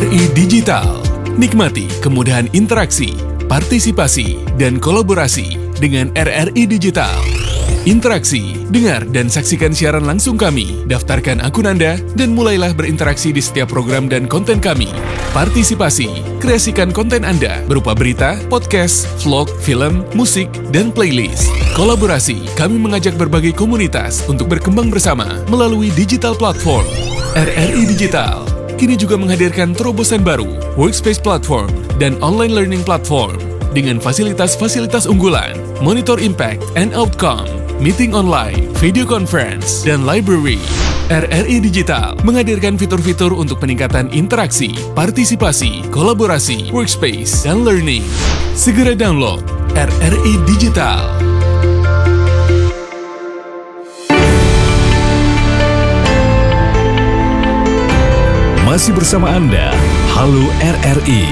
RRI Digital. Nikmati kemudahan interaksi, partisipasi, dan kolaborasi dengan RRI Digital. Interaksi, dengar dan saksikan siaran langsung kami, daftarkan akun Anda, dan mulailah berinteraksi di setiap program dan konten kami. Partisipasi, kreasikan konten Anda berupa berita, podcast, vlog, film, musik, dan playlist. Kolaborasi, kami mengajak berbagai komunitas untuk berkembang bersama melalui digital platform. RRI Digital kini juga menghadirkan terobosan baru, workspace platform, dan online learning platform dengan fasilitas-fasilitas unggulan, monitor impact and outcome, meeting online, video conference, dan library. RRI Digital menghadirkan fitur-fitur untuk peningkatan interaksi, partisipasi, kolaborasi, workspace, dan learning. Segera download RRI Digital. Masih bersama Anda, Halo RRI.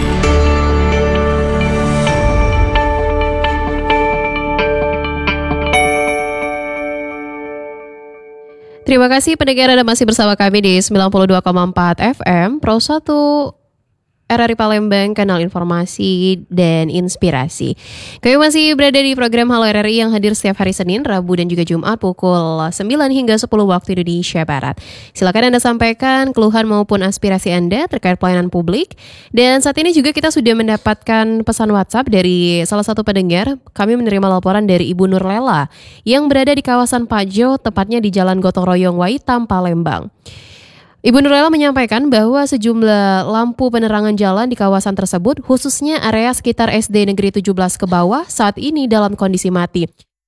Terima kasih pendengar Anda masih bersama kami di 92,4 FM Pro 1 RRI Palembang, kanal informasi dan inspirasi. Kami masih berada di program Halo RRI yang hadir setiap hari Senin, Rabu, dan juga Jumat pukul 9 hingga 10 waktu Indonesia Barat. Silakan Anda sampaikan keluhan maupun aspirasi Anda terkait pelayanan publik. Dan saat ini juga kita sudah mendapatkan pesan WhatsApp dari salah satu pendengar. Kami menerima laporan dari Ibu Nurlela yang berada di kawasan Pajo, tepatnya di Jalan Gotong Royong Waitam, Palembang. Ibu Nurlela menyampaikan bahwa sejumlah lampu penerangan jalan di kawasan tersebut, khususnya area sekitar SD Negeri 17 ke bawah, saat ini dalam kondisi mati.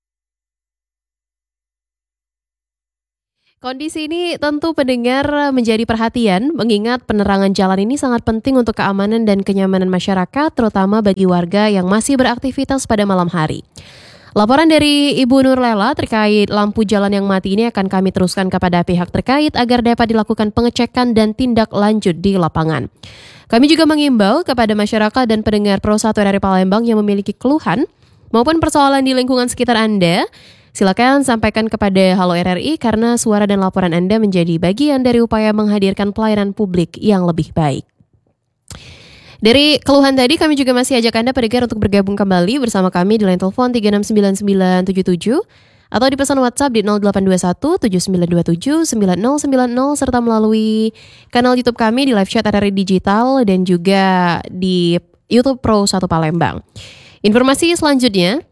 Kondisi ini tentu pendengar menjadi perhatian, mengingat penerangan jalan ini sangat penting untuk keamanan dan kenyamanan masyarakat, terutama bagi warga yang masih beraktivitas pada malam hari. Laporan dari Ibu Nurlela terkait lampu jalan yang mati ini akan kami teruskan kepada pihak terkait agar dapat dilakukan pengecekan dan tindak lanjut di lapangan. Kami juga mengimbau kepada masyarakat dan pendengar Pro 1 RRI Palembang yang memiliki keluhan maupun persoalan di lingkungan sekitar Anda, silakan sampaikan kepada Halo RRI karena suara dan laporan Anda menjadi bagian dari upaya menghadirkan pelayanan publik yang lebih baik. Dari keluhan tadi, kami juga masih ajak Anda pendengar untuk bergabung kembali bersama kami di line telepon 369977 atau di pesan WhatsApp di 0821 7927 9090 serta melalui kanal YouTube kami di live chat RRI Digital dan juga di YouTube Pro 1 Palembang. Informasi selanjutnya,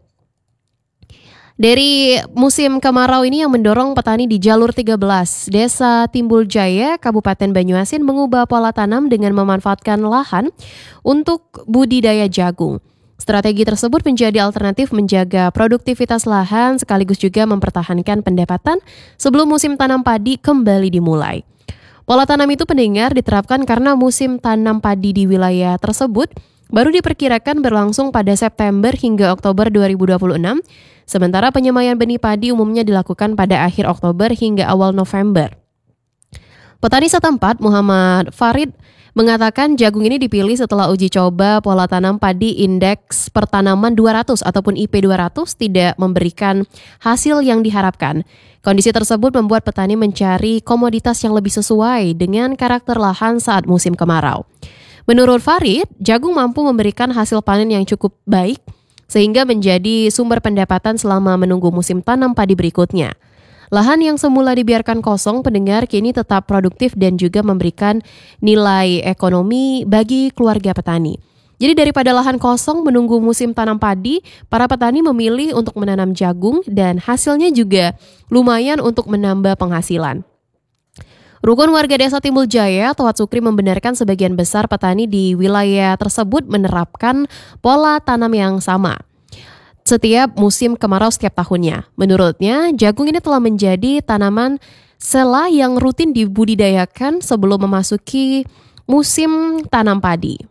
dari musim kemarau ini yang mendorong petani di jalur 13, Desa Timbul Jaya, Kabupaten Banyuasin mengubah pola tanam dengan memanfaatkan lahan untuk budidaya jagung. Strategi tersebut menjadi alternatif menjaga produktivitas lahan sekaligus juga mempertahankan pendapatan sebelum musim tanam padi kembali dimulai. Pola tanam itu pendengar diterapkan karena musim tanam padi di wilayah tersebut baru diperkirakan berlangsung pada September hingga Oktober 2026, sementara penyemaian benih padi umumnya dilakukan pada akhir Oktober hingga awal November. Petani setempat, Muhammad Farid, mengatakan jagung ini dipilih setelah uji coba pola tanam padi indeks pertanaman 200 ataupun IP 200 tidak memberikan hasil yang diharapkan. Kondisi tersebut membuat petani mencari komoditas yang lebih sesuai dengan karakter lahan saat musim kemarau. Menurut Farid, jagung mampu memberikan hasil panen yang cukup baik sehingga menjadi sumber pendapatan selama menunggu musim tanam padi berikutnya. Lahan yang semula dibiarkan kosong pendengar kini tetap produktif dan juga memberikan nilai ekonomi bagi keluarga petani. Jadi daripada lahan kosong menunggu musim tanam padi, para petani memilih untuk menanam jagung dan hasilnya juga lumayan untuk menambah penghasilan. Rukun warga Desa Timbul Jaya, Toat Sukri membenarkan sebagian besar petani di wilayah tersebut menerapkan pola tanam yang sama setiap musim kemarau setiap tahunnya. Menurutnya, jagung ini telah menjadi tanaman sela yang rutin dibudidayakan sebelum memasuki musim tanam padi.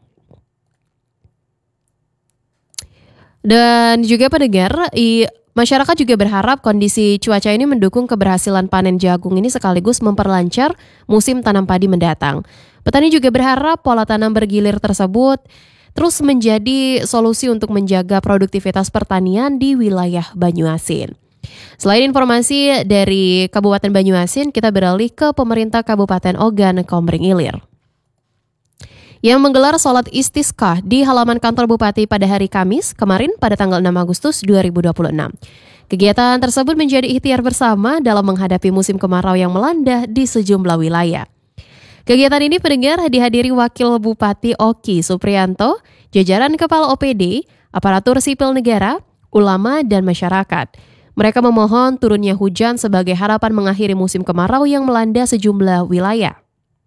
Dan juga pendengar, masyarakat juga berharap kondisi cuaca ini mendukung keberhasilan panen jagung ini sekaligus memperlancar musim tanam padi mendatang. Petani juga berharap pola tanam bergilir tersebut terus menjadi solusi untuk menjaga produktivitas pertanian di wilayah Banyuasin. Selain informasi dari Kabupaten Banyuasin, kita beralih ke pemerintah Kabupaten Ogan Komering Ilir. yang menggelar sholat istisqa di halaman kantor Bupati pada hari Kamis kemarin pada tanggal 6 Agustus 2026. Kegiatan tersebut menjadi ikhtiar bersama dalam menghadapi musim kemarau yang melanda di sejumlah wilayah. Kegiatan ini pendengar dihadiri Wakil Bupati Oki Supriyanto, jajaran Kepala OPD, aparatur sipil negara, ulama, dan masyarakat. Mereka memohon turunnya hujan sebagai harapan mengakhiri musim kemarau yang melanda sejumlah wilayah.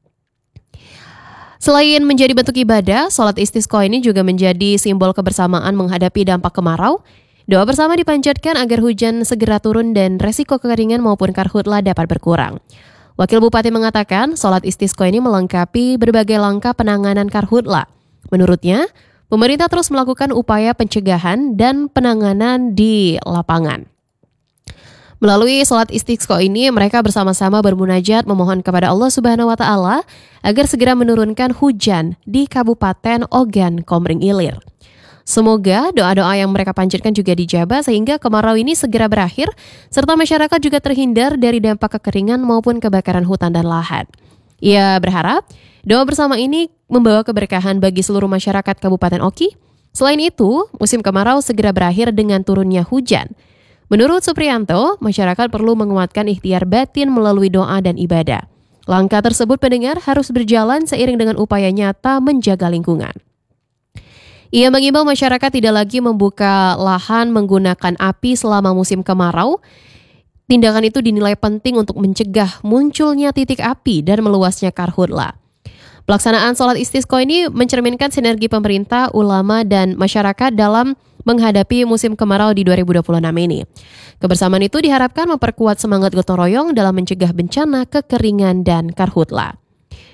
Selain menjadi bentuk ibadah, sholat istisqa ini juga menjadi simbol kebersamaan menghadapi dampak kemarau. Doa bersama dipanjatkan agar hujan segera turun dan resiko kekeringan maupun karhutla dapat berkurang. Wakil Bupati mengatakan sholat istisqa ini melengkapi berbagai langkah penanganan karhutla. Menurutnya, pemerintah terus melakukan upaya pencegahan dan penanganan di lapangan. Melalui sholat istisqa ini, mereka bersama-sama bermunajat memohon kepada Allah Subhanahu wa Ta'ala agar segera menurunkan hujan di Kabupaten Ogan Komering Ilir. Semoga doa-doa yang mereka panjatkan juga dijabah sehingga kemarau ini segera berakhir, serta masyarakat juga terhindar dari dampak kekeringan maupun kebakaran hutan dan lahan. Ia berharap doa bersama ini membawa keberkahan bagi seluruh masyarakat Kabupaten Oki. Selain itu, musim kemarau segera berakhir dengan turunnya hujan. Menurut Supriyanto, masyarakat perlu menguatkan ikhtiar batin melalui doa dan ibadah. Langkah tersebut pendengar harus berjalan seiring dengan upaya nyata menjaga lingkungan. Ia mengimbau masyarakat tidak lagi membuka lahan menggunakan api selama musim kemarau. Tindakan itu dinilai penting untuk mencegah munculnya titik api dan meluasnya karhutla. Pelaksanaan sholat istisqa ini mencerminkan sinergi pemerintah, ulama, dan masyarakat dalam menghadapi musim kemarau di 2026 ini. Kebersamaan itu diharapkan memperkuat semangat gotong royong dalam mencegah bencana, kekeringan, dan karhutla.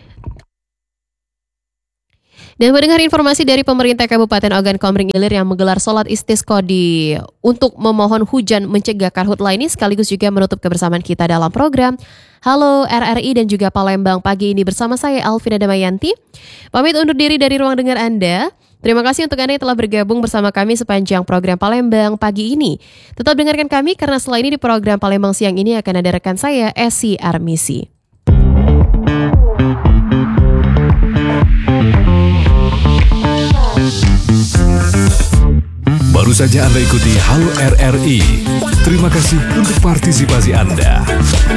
Dan mendengar informasi dari pemerintah Kabupaten Ogan Komering Ilir yang menggelar sholat istisqa untuk memohon hujan mencegah karhutla ini sekaligus juga menutup kebersamaan kita dalam program Halo RRI dan juga Palembang pagi ini bersama saya Alvina Damayanti. Pamit undur diri dari ruang dengar Anda. Terima kasih untuk Anda yang telah bergabung bersama kami sepanjang program Palembang pagi ini. Tetap dengarkan kami karena setelah ini di program Palembang siang ini akan ada rekan saya Esi Armisi. Baru saja Anda ikuti Halo RRI. Terima kasih untuk partisipasi Anda.